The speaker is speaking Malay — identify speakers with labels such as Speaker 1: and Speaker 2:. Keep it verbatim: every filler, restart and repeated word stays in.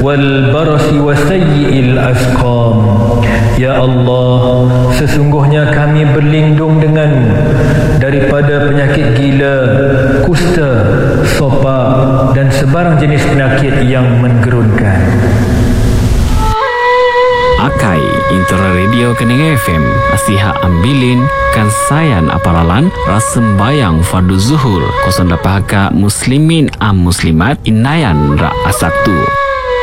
Speaker 1: والبرص وسيء الأسقام. Ya Allah, sesungguhnya kami berlindung denganmu daripada penyakit gila, kusta, sopak dan sebarang jenis penyakit yang menggerunkan.
Speaker 2: Akai Intera Radio Kening F M Nasihat Ambilin Kansayan Aparalan Rasembayang Fardu Zuhur Kosong Dapahaka Muslimin Am Muslimat Inayan Ra Asaktu.